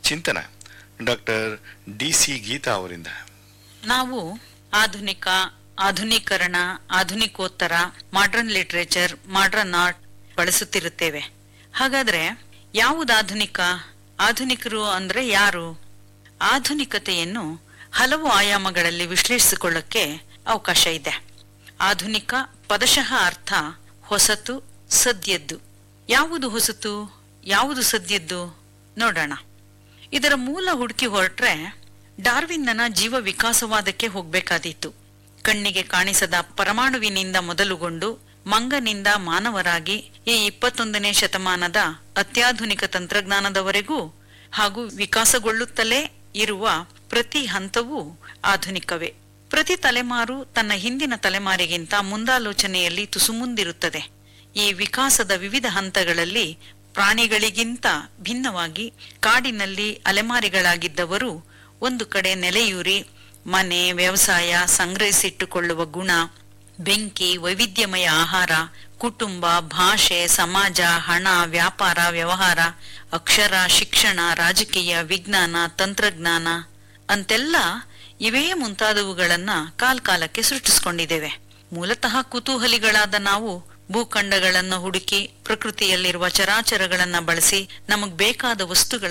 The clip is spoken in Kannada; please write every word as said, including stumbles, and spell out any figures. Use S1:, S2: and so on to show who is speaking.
S1: ಚಿಂತನ ಡಾಕ್ಟರ್ ಡಿ ಸಿ ಗೀತಾ ಅವರಿಂದ.
S2: ನಾವು ಆಧುನಿಕ, ಆಧುನೀಕರಣ, ಆಧುನಿಕೋತ್ತರ, ಮಾಡರ್ನ್ ಲಿಟರೇಚರ್, ಮಾಡರ್ನ್ ಆರ್ಟ್ ಬಳಸುತ್ತಿರುತ್ತೇವೆ. ಹಾಗಾದ್ರೆ ಯಾವುದು ಆಧುನಿಕ? ಆಧುನಿಕರು ಅಂದ್ರೆ ಯಾರು? ಆಧುನಿಕತೆಯನ್ನು ಹಲವು ಆಯಾಮಗಳಲ್ಲಿ ವಿಶ್ಲೇಷಿಸಿಕೊಳ್ಳಕ್ಕೆ ಅವಕಾಶ ಇದೆ. ಆಧುನಿಕ ಪದಶಃ ಅರ್ಥ ಹೊಸತು, ಸದ್ಯದ್ದು. ಯಾವುದು ಹೊಸತು, ಯಾವುದು ಸದ್ಯದ್ದು ನೋಡೋಣ. ಇದರ ಮೂಲ ಹುಡುಕಿ ಹೊರಟ್ರೆ ಡಾರ್ವಿನ್ನನ ಜೀವ ವಿಕಾಸವಾದಕ್ಕೆ ಹೋಗ್ಬೇಕಾದೀತು. ಕಣ್ಣಿಗೆ ಕಾಣಿಸದ ಪರಮಾಣುವಿನಿಂದ ಮೊದಲುಗೊಂಡು ಮಂಗನಿಂದ ಮಾನವರಾಗಿ ಈ ಇಪ್ಪತ್ತೊಂದನೇ ಶತಮಾನದ ಅತ್ಯಾಧುನಿಕ ತಂತ್ರಜ್ಞಾನದವರೆಗೂ ಹಾಗೂ ವಿಕಾಸಗೊಳ್ಳುತ್ತಲೇ ಇರುವ ಪ್ರತಿ ಹಂತವೂ ಆಧುನಿಕವೇ. ಪ್ರತಿ ತಲೆಮಾರು ತನ್ನ ಹಿಂದಿನ ತಲೆಮಾರಿಗಿಂತ ಮುಂದಾಲೋಚನೆಯಲ್ಲಿ ತುಸು ಮುಂದಿರುತ್ತದೆ. ಈ ವಿಕಾಸದ ವಿವಿಧ ಹಂತಗಳಲ್ಲಿ ಪ್ರಾಣಿಗಳಿಗಿಂತ ಭಿನ್ನವಾಗಿ ಕಾಡಿನಲ್ಲಿ ಅಲೆಮಾರಿಗಳಾಗಿದ್ದವರು ಒಂದು ಕಡೆ ನೆಲೆಯೂರಿ ಮನೆ, ವ್ಯವಸಾಯ, ಸಂಗ್ರಹಿಸಿಟ್ಟುಕೊಳ್ಳುವ ಗುಣ, ಬೆಂಕಿ, ವೈವಿಧ್ಯಮಯ ಆಹಾರ, ಕುಟುಂಬ, ಭಾಷೆ, ಸಮಾಜ, ಹಣ, ವ್ಯಾಪಾರ, ವ್ಯವಹಾರ, ಅಕ್ಷರ, ಶಿಕ್ಷಣ, ರಾಜಕೀಯ, ವಿಜ್ಞಾನ, ತಂತ್ರಜ್ಞಾನ ಅಂತೆಲ್ಲ ಇವೇ ಮುಂತಾದವುಗಳನ್ನ ಕಾಲ್ಕಾಲಕ್ಕೆ ಸೃಷ್ಟಿಸಿಕೊಂಡಿದ್ದೇವೆ. ಮೂಲತಃ ಕುತೂಹಲಿಗಳಾದ ನಾವು ಭೂಖಂಡಗಳನ್ನು ಹುಡುಕಿ ಪ್ರಕೃತಿಯಲ್ಲಿರುವ ಚರಾಚರಗಳನ್ನ ಬಳಸಿ ನಮಗ್ ಬೇಕಾದ ವಸ್ತುಗಳ